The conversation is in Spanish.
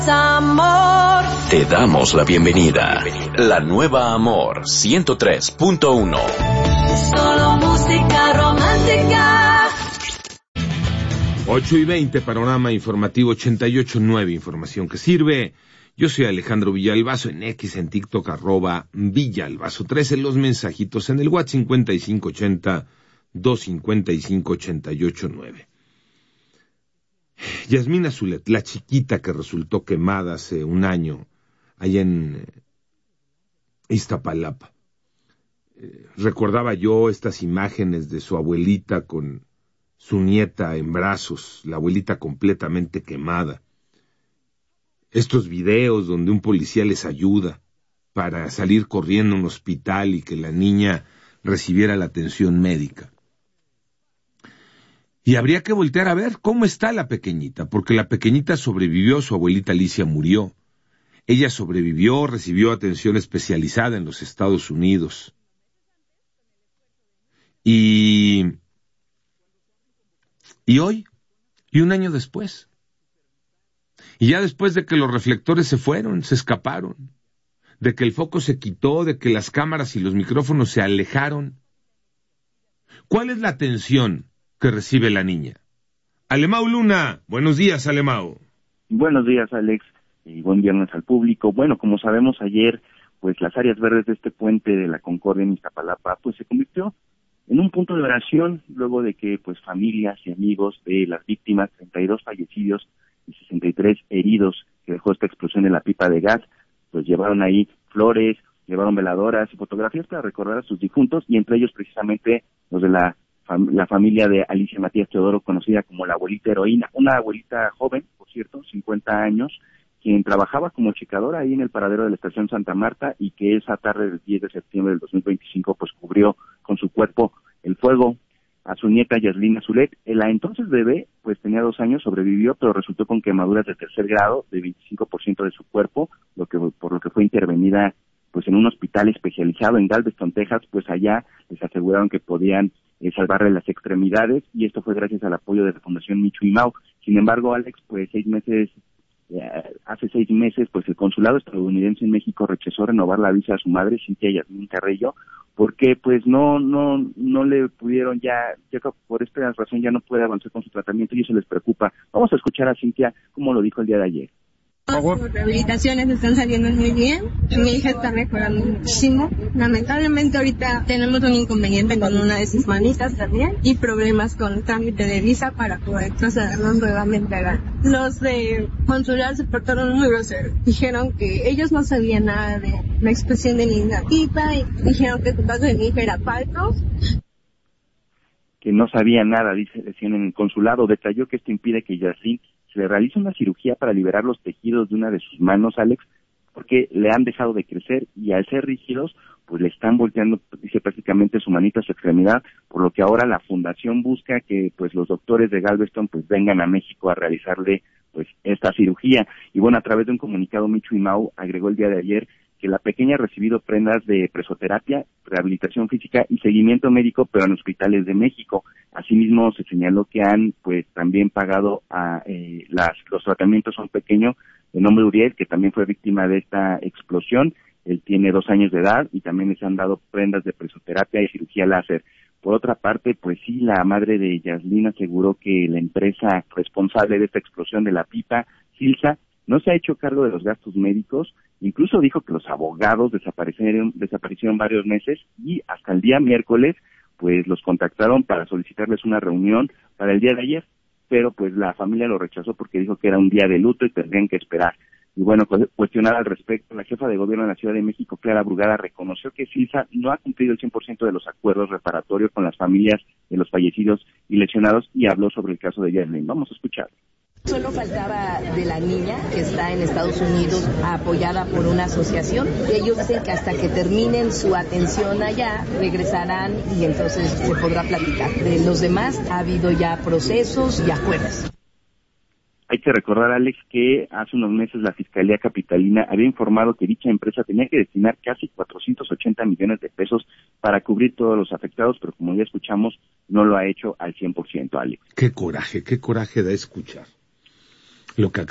Amor. Te damos la bienvenida. La nueva Amor 103.1. Solo música romántica. 8:20, panorama informativo 88.9, información que sirve. Yo soy Alejandro Villalbazo, en X, en TikTok, @Villalbazo13, los mensajitos en el WhatsApp 5580-255-88.9. Yasmina Zulet, la chiquita que resultó quemada hace un año, allá en Iztapalapa. Recordaba yo estas imágenes de su abuelita con su nieta en brazos, la abuelita completamente quemada. Estos videos donde un policía les ayuda para salir corriendo a un hospital y que la niña recibiera la atención médica. Y habría que voltear a ver cómo está la pequeñita, porque la pequeñita sobrevivió, su abuelita Alicia murió. Ella sobrevivió, recibió atención especializada en los Estados Unidos. Y hoy, y un año después, y ya después de que los reflectores se fueron, se escaparon, de que el foco se quitó, de que las cámaras y los micrófonos se alejaron, ¿cuál es la atención que recibe la niña? Alemão Luna, buenos días, Alemão. Buenos días, Alex, y buen viernes al público. Bueno, como sabemos ayer, pues las áreas verdes de este puente de la Concordia en Iztapalapa, pues se convirtió en un punto de oración, luego de que pues familias y amigos de las víctimas, 32 fallecidos y 63 heridos que dejó esta explosión en la pipa de gas, pues llevaron ahí flores, llevaron veladoras y fotografías para recordar a sus difuntos, y entre ellos precisamente los de la familia de Alicia Matías Teodoro, conocida como la abuelita heroína, una abuelita joven, por cierto, 50 años, quien trabajaba como checadora ahí en el paradero de la estación Santa Marta, y que esa tarde del 10 de septiembre del 2025 pues cubrió con su cuerpo el fuego a su nieta Yasmina Zulet. La entonces bebé pues tenía 2 años, sobrevivió, pero resultó con quemaduras de 3er grado de 25% de su cuerpo, por lo que fue intervenida pues en un hospital especializado en Galveston, Texas. Pues allá les aseguraron que podían salvarle las extremidades, y esto fue gracias al apoyo de la Fundación Michu y Mau. Sin embargo, Alex, pues hace 6 meses, pues el consulado estadounidense en México rechazó renovar la visa a su madre, Cintia Yasmín Carrillo, porque pues no le pudieron ya por esta razón ya no puede avanzar con su tratamiento, y eso les preocupa. Vamos a escuchar a Cintia como lo dijo el día de ayer. Las rehabilitaciones están saliendo muy bien, mi hija está mejorando muchísimo. Lamentablemente ahorita tenemos un inconveniente con una de sus manitas también, y problemas con el trámite de visa para poder trasladarnos nuevamente a los de consular. Se portaron muy groseros, dijeron que ellos no sabían nada de la explosión de la pipa, y dijeron que el caso de mi hija era falso, que no sabía nada, decían en el consulado. Detalló que esto impide que Yasmín se le realiza una cirugía para liberar los tejidos de una de sus manos, Alex, porque le han dejado de crecer, y al ser rígidos, pues le están volteando, dice, prácticamente su manita, su extremidad, por lo que ahora la fundación busca que pues los doctores de Galveston pues vengan a México a realizarle pues esta cirugía. Y bueno, a través de un comunicado, Michu y Mau agregó el día de ayer que la pequeña ha recibido prendas de presoterapia, rehabilitación física y seguimiento médico, pero en hospitales de México. Asimismo, se señaló que han pues también pagado los tratamientos a un pequeño de nombre Uriel, que también fue víctima de esta explosión. Él tiene 2 años de edad, y también les han dado prendas de presoterapia y cirugía láser. Por otra parte, pues sí, la madre de Yasmín aseguró que la empresa responsable de esta explosión de la pipa, Silsa, no se ha hecho cargo de los gastos médicos. Incluso dijo que los abogados desaparecieron varios meses, y hasta el día miércoles pues los contactaron para solicitarles una reunión para el día de ayer, pero pues la familia lo rechazó porque dijo que era un día de luto y tendrían que esperar. Y bueno, cuestionada al respecto, la jefa de gobierno de la Ciudad de México, Clara Brugada, reconoció que Silsa no ha cumplido el 100% de los acuerdos reparatorios con las familias de los fallecidos y lesionados, y habló sobre el caso de Yasmín. Vamos a escuchar. Solo faltaba de la niña que está en Estados Unidos apoyada por una asociación. Ellos dicen que hasta que terminen su atención allá regresarán, y entonces se podrá platicar. De los demás ha habido ya procesos y acuerdos. Hay que recordar, Alex, que hace unos meses la Fiscalía Capitalina había informado que dicha empresa tenía que destinar casi 480 millones de pesos para cubrir todos los afectados, pero como ya escuchamos, no lo ha hecho al 100%, Alex. Qué coraje da escuchar lo que